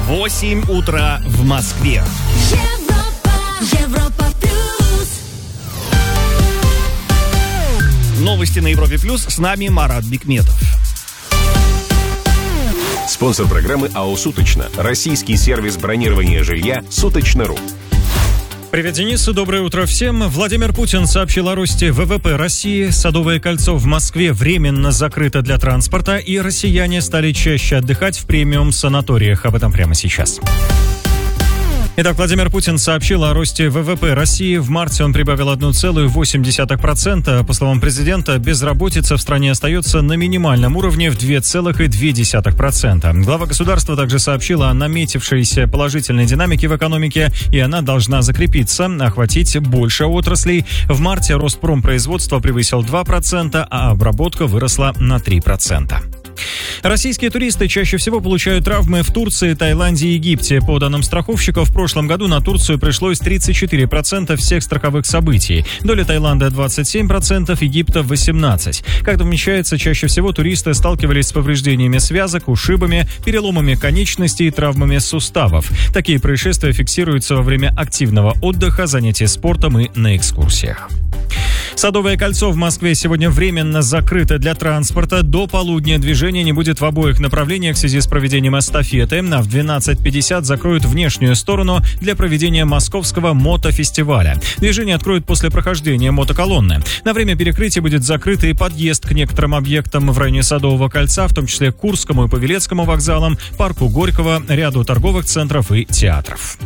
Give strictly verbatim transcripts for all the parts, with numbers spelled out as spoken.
восемь утра в Москве. Европа, Европа плюс. Новости на Европе плюс. С нами Марат Бикметов. Спонсор программы АО «Суточно». Российский сервис бронирования жилья «Суточно.ру». Привет, Денис, и доброе утро всем. Владимир Путин сообщил о росте ВВП России. Садовое кольцо в Москве временно закрыто для транспорта, и россияне стали чаще отдыхать в премиум-санаториях. Об этом прямо сейчас. Итак, Владимир Путин сообщил о росте ВВП России. В марте он прибавил одна целая восемь десятых процента. По словам президента, безработица в стране остается на минимальном уровне в два целых две десятых процента. Глава государства также сообщила о наметившейся положительной динамике в экономике, и она должна закрепиться, охватить больше отраслей. В марте рост промпроизводства превысил два процента, а обработка выросла на три процента. Российские туристы чаще всего получают травмы в Турции, Таиланде и Египте. По данным страховщиков, в прошлом году на Турцию пришлось тридцать четыре процента всех страховых событий. Доля Таиланда двадцать семь процентов, Египта восемнадцать процентов. Как отмечается, чаще всего туристы сталкивались с повреждениями связок, ушибами, переломами конечностей и травмами суставов. Такие происшествия фиксируются во время активного отдыха, занятий спортом и на экскурсиях. Садовое кольцо в Москве сегодня временно закрыто для транспорта. До полудня движения не будет в обоих направлениях в связи с проведением эстафеты. А в двенадцать пятьдесят закроют внешнюю сторону для проведения московского мотофестиваля. Движение откроют после прохождения мотоколонны. На время перекрытия будет закрыт и подъезд к некоторым объектам в районе Садового кольца, в том числе к Курскому и Павелецкому вокзалам, парку Горького, ряду торговых центров и театров.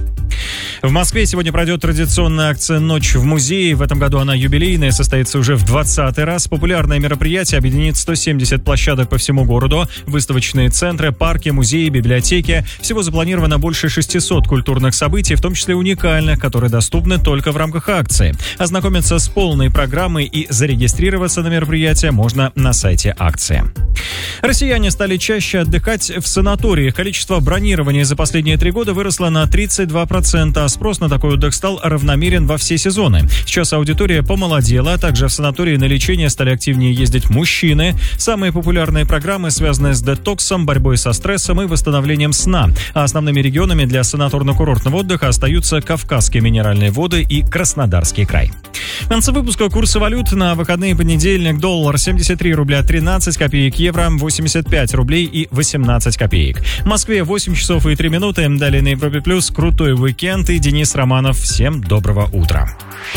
В Москве сегодня пройдет традиционная акция «Ночь в музее». В этом году она юбилейная, состоится уже в двадцатый раз. Популярное мероприятие объединит сто семьдесят площадок по всему городу, выставочные центры, парки, музеи, библиотеки. Всего запланировано больше шестисот культурных событий, в том числе уникальных, которые доступны только в рамках акции. Ознакомиться с полной программой и зарегистрироваться на мероприятие можно на сайте акции. Россияне стали чаще отдыхать в санаториях. Количество бронирований за последние три года выросло на тридцать два процента, а спрос на такой отдых стал равномерен во все сезоны. Сейчас аудитория помолодела, а также в санатории на лечение стали активнее ездить мужчины. Самые популярные программы связаны с детоксом, борьбой со стрессом и восстановлением сна. А основными регионами для санаторно-курортного отдыха остаются Кавказские минеральные воды и Краснодарский край. В конце выпуска курсы валют на выходные: понедельник: доллар семьдесят три рубля тринадцать копеек, евро восемьдесят пять рублей и восемнадцать копеек. В Москве восемь часов и три минуты. Далее на Европе плюс крутой уикенд и Денис Романов. Всем доброго утра.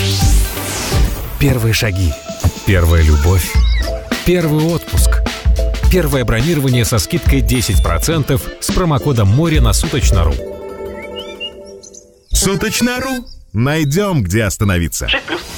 Первые шаги, первая любовь, первый отпуск, первое бронирование со скидкой десять процентов с промокодом море на Суточно.ру. Суточно.ру. Найдем, где остановиться. шесть плюс.